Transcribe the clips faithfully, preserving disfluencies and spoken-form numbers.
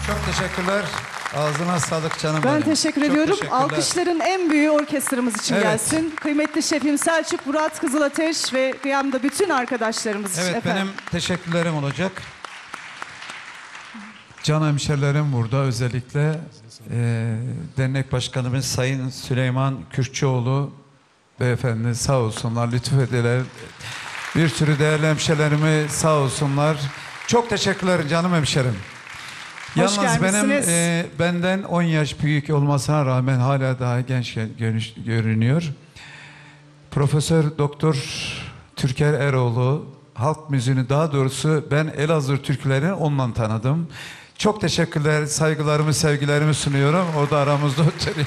Çok teşekkürler. Ağzına sağlık canım Ben benim. teşekkür Çok ediyorum. teşekkürler. Alkışların en büyüğü orkestramız için Evet. gelsin. Kıymetli şefim Selçuk Murat Kızılateş ve kıyamda bütün arkadaşlarımız için Evet, efendim. benim teşekkürlerim olacak. Can hemşerilerim burada özellikle e, dernek başkanımız Sayın Süleyman Kürkçüoğlu beyefendi sağ olsunlar, lütfediler. Bir sürü değerli hemşerilerimi sağ olsunlar. Çok teşekkürler canım hemşerim. Hoş Yalnız benim gelmişsiniz. e, benden on yaş büyük olmasına rağmen hala daha genç görünüş, görünüyor. Profesör Doktor Türker Eroğlu halk müziğini, daha doğrusu ben Elazığ türkülerini ondan tanıdım. Çok teşekkürler, saygılarımı, sevgilerimi sunuyorum. O da aramızda oturuyor.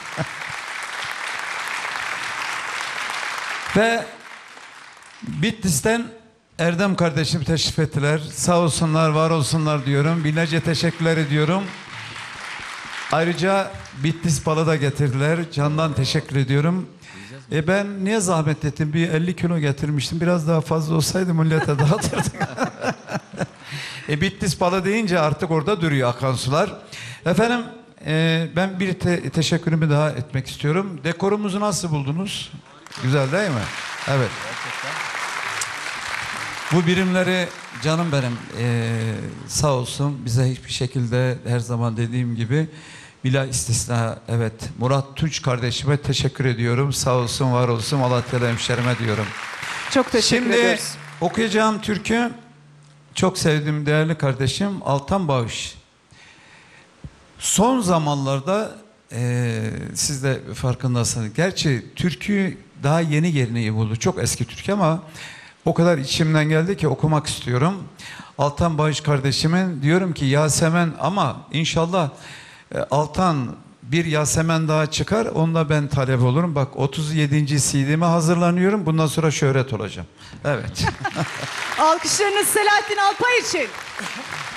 Ve Bitlis'ten Erdem kardeşim teşrif ettiler. Sağ olsunlar, var olsunlar diyorum. Binlerce teşekkürler ediyorum. Ayrıca Bitlis balı da getirdiler. Candan teşekkür ediyorum. E ben niye zahmet ettim? Bir elli kilo getirmiştim. Biraz daha fazla olsaydı millete dağıtırdık. e Bitlis balı deyince artık orada duruyor akan sular. Efendim e, ben bir te teşekkürümü daha etmek istiyorum. Dekorumuzu nasıl buldunuz? Güzel değil mi? Evet. Bu birimleri canım benim e, sağ olsun bize hiçbir şekilde her zaman dediğim gibi bila istisna, evet, Murat Tunç kardeşime teşekkür ediyorum. Sağ olsun, var olsun, Malatyalı hemşerime diyorum. Çok teşekkür Şimdi ediyoruz. okuyacağım türkü çok sevdiğim değerli kardeşim Altan Bağış. Son zamanlarda e, siz de farkındasınız. Gerçi türkü daha yeni yerini buldu. Çok eski türkü ama o kadar içimden geldi ki okumak istiyorum. Altan Bağış kardeşimin diyorum ki Yasemen, ama inşallah e, Altan bir Yasemen daha çıkar. Onunla ben talep olurum. Bak otuz yedinci C D'me hazırlanıyorum. Bundan sonra şöhret olacağım. Evet. Alkışlarınız Selahattin Alpay için.